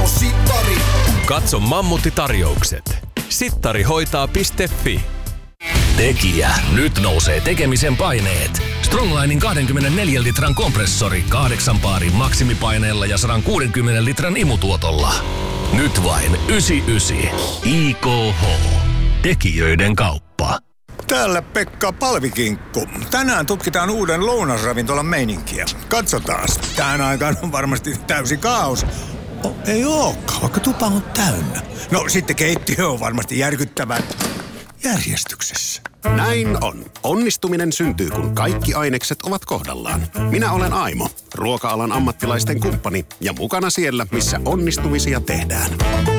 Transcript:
Sano Sittari. Katso Mammutti-tarjoukset. Sittarihoitaa.fi. Tekijä. Nyt nousee tekemisen paineet. Stronglinin 24 litran kompressori 8 paarin maksimipaineella ja 160 litran imutuotolla. Nyt vain 99. IKH. Tekijöiden kauppa. Täällä Pekka Palvikinkku. Tänään tutkitaan uuden lounasravintolan meininkiä. Katsotaas. Tähän aikaan on varmasti täysi kaos. Ei ookaan, vaikka tupa on täynnä. No sitten keittiö on varmasti järkyttävän järjestyksessä. Näin on. Onnistuminen syntyy, kun kaikki ainekset ovat kohdallaan. Minä olen Aimo, ruoka-alan ammattilaisten kumppani ja mukana siellä, missä onnistumisia tehdään.